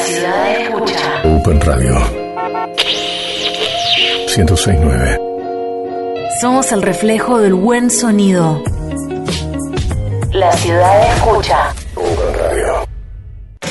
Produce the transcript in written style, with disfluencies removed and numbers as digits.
ciudad escucha. Open Radio 106.9. Somos el reflejo del buen sonido. La ciudad escucha.